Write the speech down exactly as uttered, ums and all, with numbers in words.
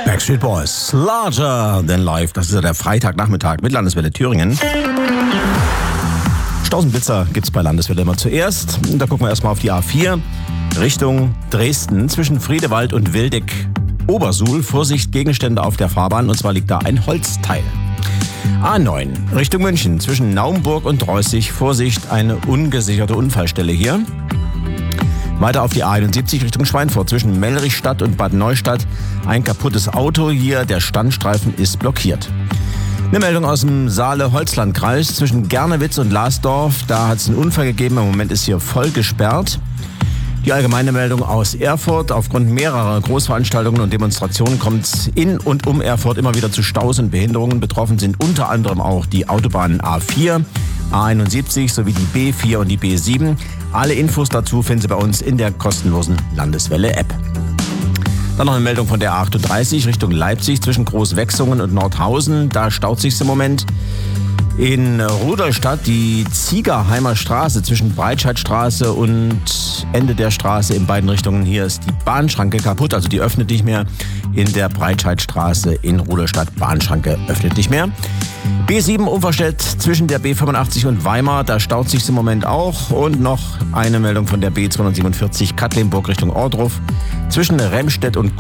Backstreet Boys, Larger Than Life. Das ist ja der Freitagnachmittag mit Landeswelle Thüringen. Stausenblitzer gibt's bei Landeswelle immer zuerst. Und da gucken wir erstmal auf die A vier Richtung Dresden zwischen Friedewald und Wildeck-Obersuhl. Vorsicht, Gegenstände auf der Fahrbahn, und zwar liegt da ein Holzteil. A neun Richtung München zwischen Naumburg und Reußig. Vorsicht, eine ungesicherte Unfallstelle hier. Weiter auf die A einundsiebzig Richtung Schweinfurt zwischen Mellrichstadt und Bad Neustadt. Ein kaputtes Auto hier, der Standstreifen ist blockiert. Eine Meldung aus dem Saale-Holzland-Kreis zwischen Gernewitz und Lasdorf. Da hat es einen Unfall gegeben, im Moment ist hier voll gesperrt. Die allgemeine Meldung aus Erfurt. Aufgrund mehrerer Großveranstaltungen und Demonstrationen kommt es in und um Erfurt immer wieder zu Staus und Behinderungen. Betroffen sind unter anderem auch die Autobahnen A vier, A einundsiebzig sowie die B vier und die B sieben. Alle Infos dazu finden Sie bei uns in der kostenlosen Landeswelle-App. Dann noch eine Meldung von der A achtunddreißig Richtung Leipzig zwischen Großwechsungen und Nordhausen. Da staut sich's im Moment. In Rudolstadt die Ziegerheimer Straße zwischen Breitscheidstraße und Ende der Straße in beiden Richtungen. Hier ist die Bahnschranke kaputt, also die öffnet nicht mehr. In der Breitscheidstraße in Rudolstadt, Bahnschranke öffnet nicht mehr. B sieben Umverstedt zwischen der B fünfundachtzig und Weimar, da staut sich's im Moment auch. Und noch eine Meldung von der B zweihundertsiebenundvierzig Katlenburg Richtung Ohrdruf zwischen Remstedt und